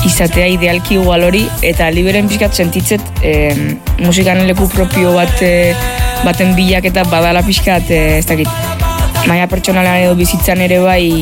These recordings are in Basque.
izatea idealki igual hori, eta liberen pixkat sentitzet musikan leku propio baten bilaketa badala pixkat, ez dakit, maila pertsonalean edo bizitzan ere bai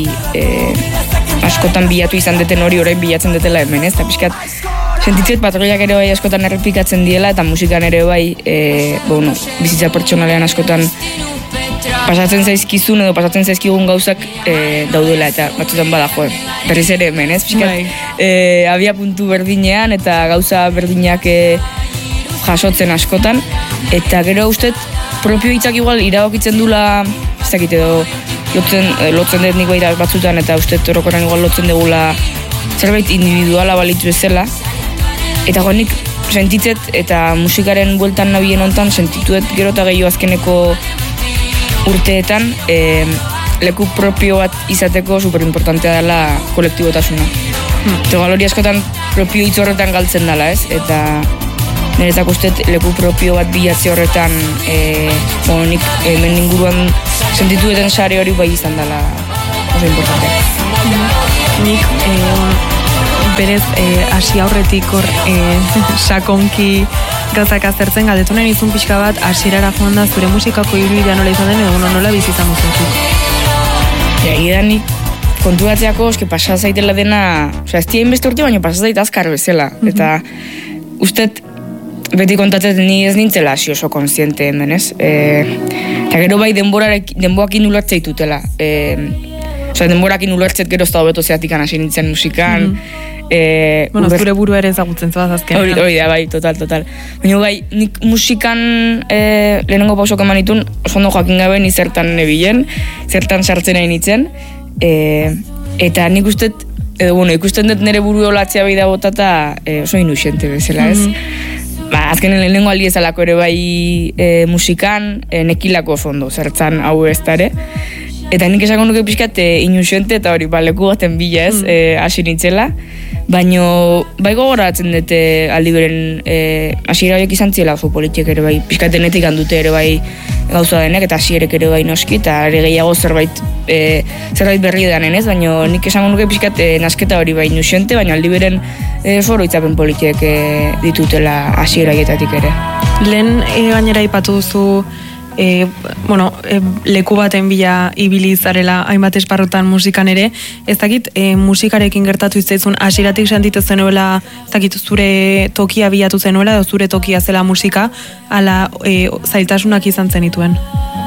askotan bilatu izan deten hori orain bilatzen detela hemen, ez? Eta pixkat sentitzet patroiak ere bai askotan errepikatzen diela eta musikan ere bai bizitza pertsonalean askotan pasatzen zaizkizun edo pasatzen zaizkigun gauzak daudela eta batzutan bada berriz ere hemen, ez? Pixkat abia puntu berdinean eta gauza berdinak jasotzen askotan eta gero ustez propio hitzak igual iragokitzen dula, ez dakit edo lotzen dut nik baita batzutan eta ustez orokorran igual lotzen dugula zerbait individuala balitzu bezala eta nik sentitzet eta musikaren bueltan nabien hontan sentituet gero eta gehiago azkeneko urteetan leku propio bat izateko superimportantea dela kolektibotasuna. Eta hori askotan propio hitz horretan galtzen dela, ez? Eta niretzako ustez leku propio bat bilatze horretan nik hemen inguruan sentitueten sare hori bai izan dela oso importantea. Nik berez hasi aurretik hor sakonki gauzak aztertzen galdetu nahi nizun pixka bat hasierara joan da zure musikako ibilbidea nola izan den edo nola bizi izan duzuk. Nik konturatzeako eske pasa zaitela dena, osea ez dien beste urte baina pasa zait azkar bezala eta ustet beti kontatzen ni ez nintzela hasi oso kontziente hemen, ez? Eta gero bai denboakin ulertzea ditutela. Osea denborakin ulertzet gero ez da hobeto zeatikan hasi nintzen musikan. Zure burua ere ezagutzen zoaz azken. Hori da, bai, total. Baina bai, nik musikan lehenengo pausok eman ditun, oso ondo joakin gabe ni zertan nebilen, zertan sartzen nahi nintzen. Eta nik ikusten dut nire buru olatzea bai da botata oso inuxente bezala, ez? Azkenen lehenengo aldi ezalako ere bai musikan, nekilako oso ondo, zertzan hau ez da ere. Eta nik esako nuke pixkat inuxente eta hori leku baten bila ez, hasi nintzela. Baina bai gogoratzen dute aldi beren hasiera horiek izan ziela oso politiek ere bai, pixkatenetik handute ere bai gauza denek eta hasierek ere bai noski eta ere gehiago zerbait berri danen ez, baina nik esango nuke pixkat nasketa hori bai inuxente, baina aldi beren oso oroitzapen politiek ditutela hasiera horietatik ere. Lehen gainera aipatu duzu leku baten bila ibili zarela hainbat esparrutan musikan ere, ez dakit musikarekin gertatu izteizun hasieratik sentitu zenuela, ez dakit zure tokia bilatu zenuela edo zure tokia zela musika, ala zailtasunak izan zenituen?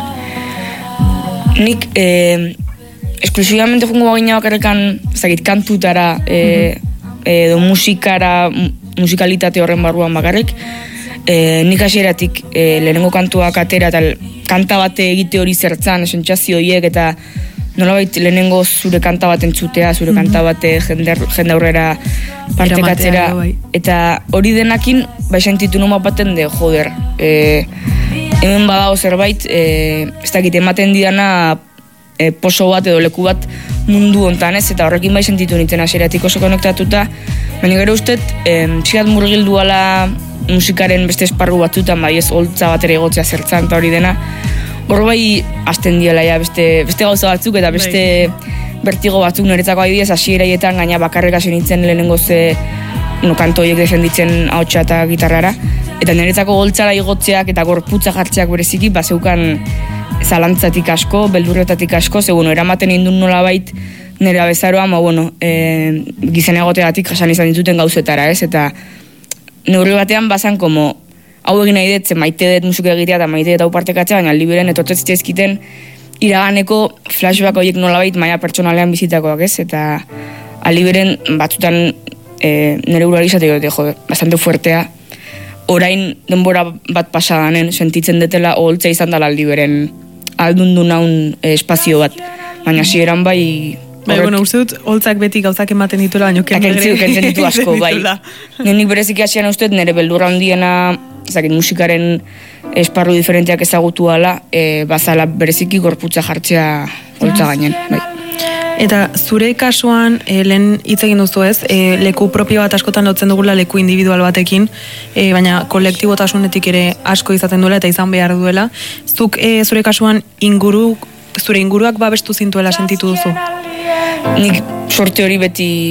Nik esklusivamente jungo bagina bakarrekan, ez dakit kantutara edo musikalitate horren barruan bakarrik, nik hasieratik lehenengo kantuak atera eta kanta bate egite hori zertzan, sentsazio horiek eta nolabait lehenengo zure kanta bat entzutea, zure kanta bate jende aurrera partekatzera eta hori denakin bai sentitu noma baten de joder hemen badago zerbait ez dakit ematen didana poso bat edo leku bat mundu hontan ez eta horrekin bai sentitu nintzen hasieratik oso konektatuta baina gero ustet pixkat murgilduala musikaren beste esparru batzutan, bai ez holtza bat ere egotzea zertzan eta hori dena. Hor bai hasten diela ja beste gauza batzuk eta beste bertigo batzuk niretzako adibidez hasieraietan gaina bakarrik hasi nintzen lehenengo kanto horiek defenditzen ahotsa eta gitarrara. Eta niretzako holtzara igotzeak eta gorputza jartzeak bereziki bazeukan zalantzatik asko, beldurretatik asko, eramaten indun nolabait nire abezaroa, gizen egoteagatik jasan izan dituten gauzetara, ez? Eta neurri batean bazan hau egin nahi dut, maite dut musika egitea eta maite dut hau partekatzea, baina liberen etortzez ezkiten iraganeko flashback horiek nolabait maila pertsonalean bizitakoak, ez? Eta aliberen batzutan nire urari izateko dut, bastante fuertea, orain denbora bat pasadanen sentitzen detela oholtza izan dela aliberen aldundu naun espazio bat, baina hasieran bai... uste dut, holtzak beti gauzak ematen dituela, baina kentzen ditu asko, bai. Nik bereziki hasian uste nire beldurra handiena, musikaren esparru diferenteak ezagutu ala, bazala bereziki gorputza jartzea holtza gainen, bai. Eta zure kasuan, lehen hitz egin duzu ez, leku propio bat askotan lotzen dugula leku individual batekin, baina kolektibotasunetik ere asko izaten duela eta izan behar duela. Zuk zure kasuan zure inguruak babestu zintuela sentitu duzu? Nik sorte hori beti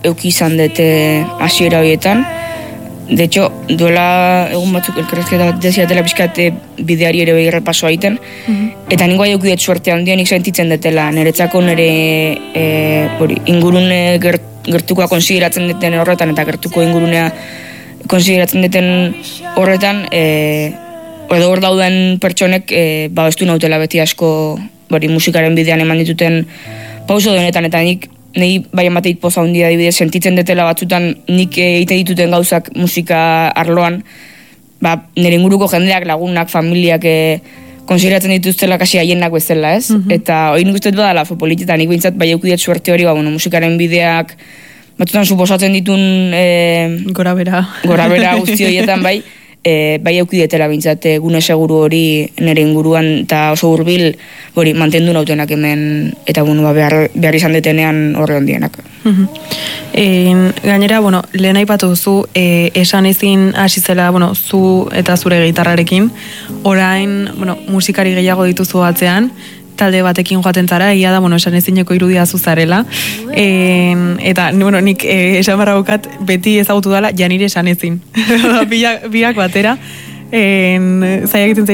euki izan dute hasiera horietan. De hecho, duela egun batzuk elkarrezketa bat deziatela pixkat bideari ere behi repasoa egiten. Eta ningo bai eukidet suerte handia nik sentitzen detela. Niretzako nire ingurune gertukoa konsideratzen duten horretan eta gertuko ingurunea konsideratzen duten horretan edo hor dauden pertsonek babestu nautela beti asko musikaren bidean eman dituten pauso denetan eta nik nahi bai emateik poza handia adibidez sentitzen detela batzutan nik egite dituten gauzak musika arloan nire inguruko jendeak, lagunak, familiak konsideratzen dituztela kasi haienak bezala, ez? Eta hori nik uste badala politetan, nik bintzat bai eukidet suerte hori, musikaren bideak batzutan suposatzen ditun gorabera guzti horietan bai eukidetela bintzat gune seguru hori nire inguruan eta oso hurbil mantendu nautenak hemen eta behar izan detenean horre ondienak. Gainera, lehen aipatu duzu esan ezin hasi zela zu eta zure gitarrarekin, orain musikari gehiago dituzu atzean, talde batekin joaten zara, egia da, esan ezineko irudia zuzarela. Eta, nik esan barra bukat, beti ezagutu dela, janire esan ezin. Biak batera. Zaila egiten